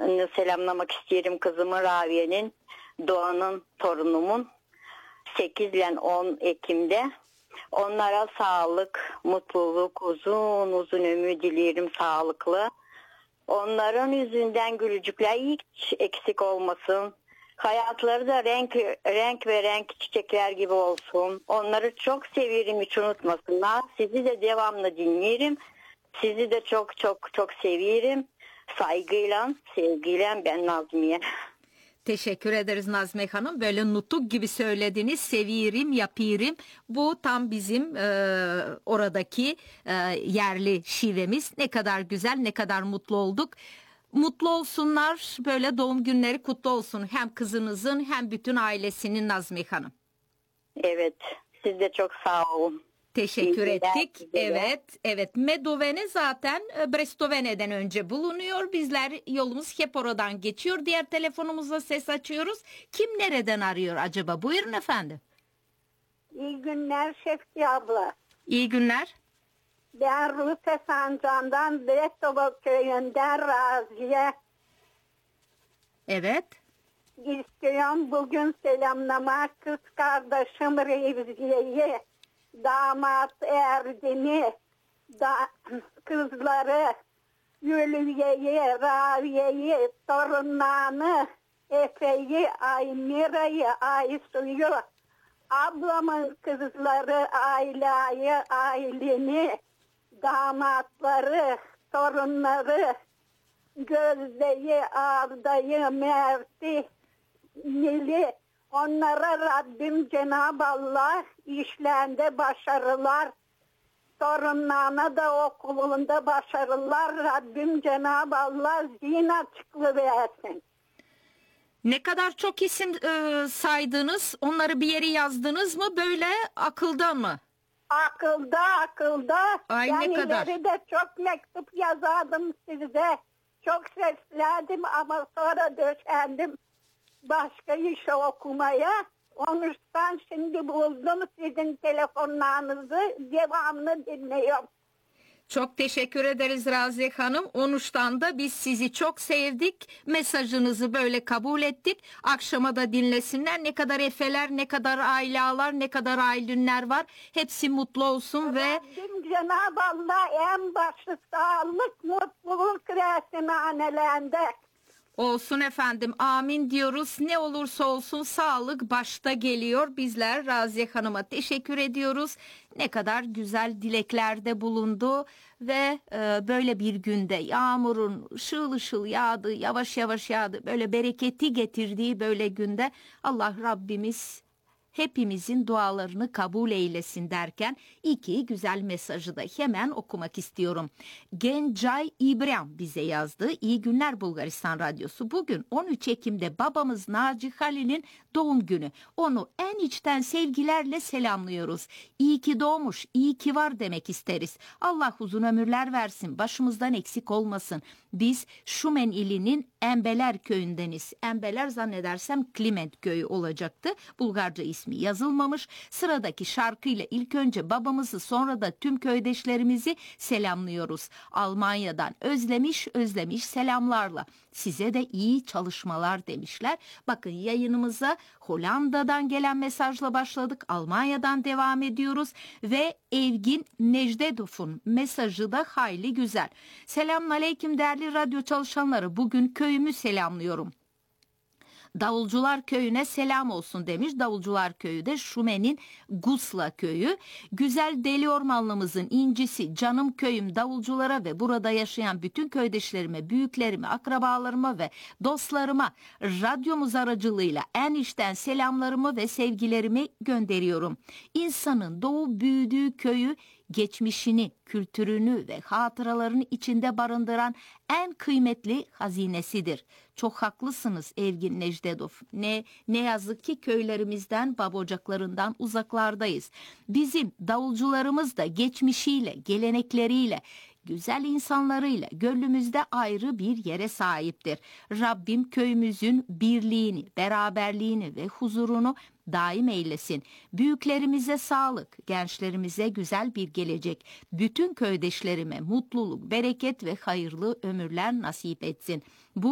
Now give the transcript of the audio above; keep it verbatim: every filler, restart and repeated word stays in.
selamlamak isterim kızımı Raviye'nin, Doğan'ın, torunumun sekiz ile on Ekim'de. Onlara sağlık, mutluluk, uzun uzun ömür dilerim, sağlıklı. Onların yüzünden gülücükler hiç eksik olmasın. Hayatları da renk renk ve renk çiçekler gibi olsun. Onları çok severim, hiç unutmasınlar. Sizi de devamlı dinlerim. Sizi de çok çok çok severim. Saygıyla, sevgiyle ben Nazmiye. Teşekkür ederiz Nazmiye Hanım. Böyle nutuk gibi söylediniz. Seviyorum, yapıyorum. Bu tam bizim e, oradaki e, yerli şivemiz. Ne kadar güzel, ne kadar mutlu olduk. Mutlu olsunlar, böyle doğum günleri kutlu olsun. Hem kızınızın hem bütün ailesinin Nazmiye Hanım. Evet, siz de çok sağ olun. Teşekkür ettik. Evet, evet. Medovene zaten Brestovene'den önce bulunuyor. Bizler yolumuz hep oradan geçiyor. Diğer telefonumuzla ses açıyoruz. Kim nereden arıyor acaba? Buyurun efendim. İyi günler Şefki abla. İyi günler. Ben Rute Sancan'dan Brestova köyünden Raziye. Evet. İstiyorum bugün selamlamak kız kardeşim Revziye'yi, damat Erdem'i, da, kızları Gülüye'yi, Raviye'yi, torunlarını, Efe'yi, Aymira'yı, Aysu'yu, ablamın kızları Ayla'yı, Aylin'i, damatları, torunları, Gözde'yi, Arda'yı, Mert'i, Nil'i, onlara Rabbim Cenab-ı Allah işlerinde başarılar, torunlarına da okulunda başarılar, Rabbim Cenab-ı Allah zihin açıklığı versin. Ne kadar çok isim e, saydınız, onları bir yere yazdınız mı, böyle akılda mı? Akılda, akılda. Ay, ben ne kadar? ileride çok mektup yazardım size. Çok seslerdim ama sonra döşendim başka işe okumaya. Onuştan şimdi buldum sizin telefonlarınızı, devamlı dinliyorum. Çok teşekkür ederiz Raziye Hanım. Onuş'tan da biz sizi çok sevdik. Mesajınızı böyle kabul ettik. Akşama da dinlesinler. Ne kadar efeler, ne kadar aileler, ne kadar aylünler var. Hepsi mutlu olsun ve Rabbim Cenab-ı Allah en başı sağlık, mutluluk versin hanelerinde. olsun efendim. Amin diyoruz. Ne olursa olsun sağlık başta geliyor. Bizler Raziye Hanım'a teşekkür ediyoruz. Ne kadar güzel dileklerde bulundu ve e, böyle bir günde yağmurun ışıl ışıl yağdı, yavaş yavaş yağdı. Böyle bereketi getirdiği böyle günde Allah Rabbimiz hepimizin dualarını kabul eylesin derken iki güzel mesajı da hemen okumak istiyorum. Gencay İbrahim bize yazdı. İyi günler Bulgaristan Radyosu. Bugün on üç Ekim'de babamız Naci Halil'in doğum günü. Onu en içten sevgilerle selamlıyoruz. İyi ki doğmuş, iyi ki var demek isteriz. Allah uzun ömürler versin, başımızdan eksik olmasın. Biz Şumen ilinin Embeler köyündeniz. Embeler zannedersem Kliment köyü olacaktı. Bulgarca ismi yazılmamış. Sıradaki şarkıyla ilk önce babamızı, sonra da tüm köydeşlerimizi selamlıyoruz. Almanya'dan özlemiş özlemiş selamlarla. Size de iyi çalışmalar demişler. Bakın yayınımıza Hollanda'dan gelen mesajla başladık. Almanya'dan devam ediyoruz ve Evgin Necdedov'un mesajı da hayli güzel. Selamünaleyküm değerli radyo çalışanları. Bugün köyümü selamlıyorum. Davulcular köyüne selam olsun demiş. Davulcular köyü de Şumen'in Gusla köyü. Güzel deli ormanlımızın incisi canım köyüm davulculara ve burada yaşayan bütün köydeşlerime, büyüklerime, akrabalarıma ve dostlarıma radyomuz aracılığıyla en içten selamlarımı ve sevgilerimi gönderiyorum. İnsanın doğup büyüdüğü köyü geçmişini, kültürünü ve hatıralarını içinde barındıran en kıymetli hazinesidir. Çok haklısınız Evgin Necdedov. Ne ne yazık ki köylerimizden, baba ocaklarından uzaklardayız. Bizim davulcularımız da geçmişiyle, gelenekleriyle, güzel insanlarıyla gönlümüzde ayrı bir yere sahiptir. Rabbim köyümüzün birliğini, beraberliğini ve huzurunu daim eylesin. Büyüklerimize sağlık, gençlerimize güzel bir gelecek, bütün köydeşlerime mutluluk, bereket ve hayırlı ömürler nasip etsin. Bu